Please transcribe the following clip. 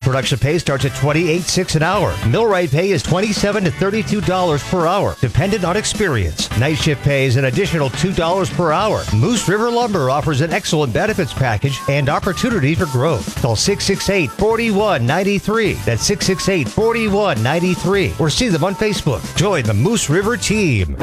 Production pay starts at $28.06 an hour. Millwright pay is $27 to $32 per hour, dependent on experience. Night shift pay is an additional $2 per hour. Moose River Lumber offers an excellent benefits package and opportunity for growth. Call 668-4193. That's 668-4193. Or see them on Facebook. Join the Moose River team.